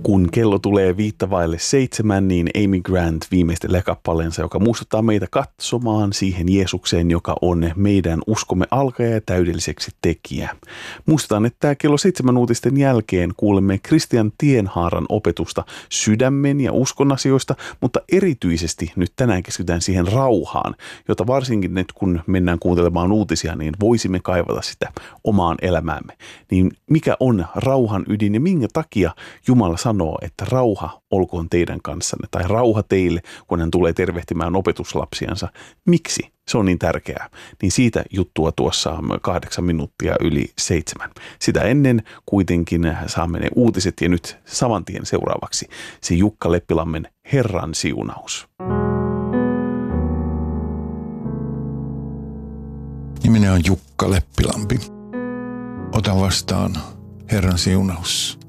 Kun kello tulee 6:05, niin Amy Grant viimeistelee kappaleensa, joka muistuttaa meitä katsomaan siihen Jeesukseen, joka on meidän uskomme alkaja ja täydelliseksi tekijä. Muistutan, että kello 7 uutisten jälkeen kuulemme Christian Tienhaaran opetusta sydämen ja uskon asioista, mutta erityisesti nyt tänään keskitytään siihen rauhaan, jota varsinkin nyt kun mennään kuuntelemaan uutisia, niin voisimme kaivata sitä omaan elämäämme. Niin mikä on rauhan ydin ja minkä takia Jumala sanoo, että rauha olkoon teidän kanssanne tai rauha teille, kun hän tulee tervehtimään opetuslapsiansa. Miksi se on niin tärkeää? Niin siitä juttua tuossa 8 minuuttia yli 7. Sitä ennen kuitenkin saamme ne uutiset ja nyt saman tien seuraavaksi se Jukka Leppilammen Herran siunaus. Nimeni on Jukka Leppilampi. Otan vastaan Herran siunaus.